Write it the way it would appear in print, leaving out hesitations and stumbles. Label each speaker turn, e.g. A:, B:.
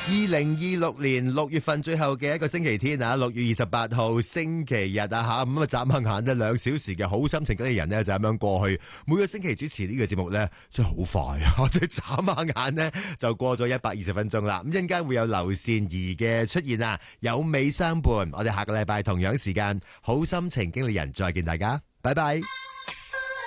A: 2026年6月份最後嘅一個星期天啊，6月28號星期日啊吓，咁啊眨下眼呢2小時嘅好心情嘅人呢就咁樣過去。每個星期主持呢個節目呢真係好快啊，即係眨下眼呢就過咗120分鐘啦。咁陣間會有劉善儀嘅出現啊，有美相伴。我哋下個禮拜同樣時間好心情經理人再見大家，拜拜。